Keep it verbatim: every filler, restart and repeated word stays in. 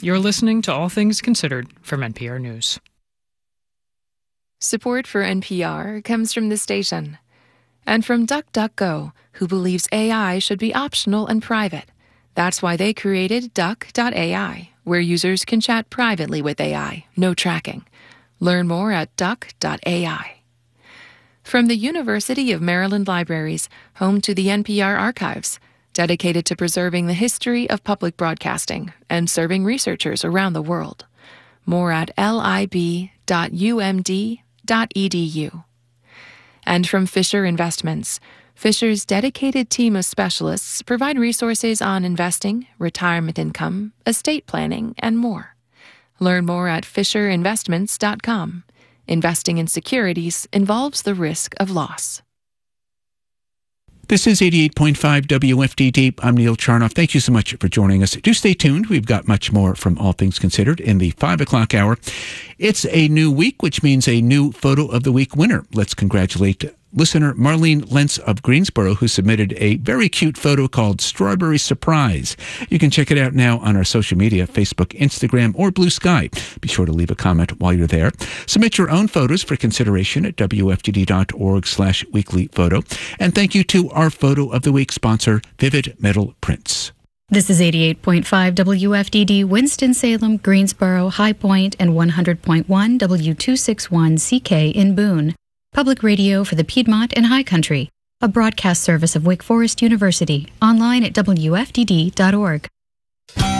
You're listening to All Things Considered from N P R News. Support for N P R comes from the station and from DuckDuckGo, who believes A I should be optional and private. That's why they created Duck dot A I, where users can chat privately with A I, no tracking. Learn more at Duck dot A I. From the University of Maryland Libraries, home to the N P R Archives, dedicated to preserving the history of public broadcasting and serving researchers around the world. More at lib dot u m d dot e d u. And from Fisher Investments, Fisher's dedicated team of specialists provide resources on investing, retirement income, estate planning, and more. Learn more at fisher investments dot com. Investing in securities involves the risk of loss. This is eighty-eight point five W F D D. I'm Neil Charnoff. Thank you so much for joining us. Do stay tuned. We've got much more from All Things Considered in the five o'clock hour. It's a new week, which means a new Photo of the Week winner. Let's congratulate listener Marlene Lentz of Greensboro, who submitted a very cute photo called Strawberry Surprise. You can check it out now on our social media, Facebook, Instagram, or Blue Sky. Be sure to leave a comment while you're there. Submit your own photos for consideration at w f d d dot org slash weekly photo. And thank you to our Photo of the Week sponsor, Vivid Metal Prints. This is eighty-eight point five W F D D, Winston-Salem, Greensboro, High Point, and one hundred point one W two sixty-one C K in Boone. Public radio for the Piedmont and High Country, a broadcast service of Wake Forest University, online at w f d d dot org.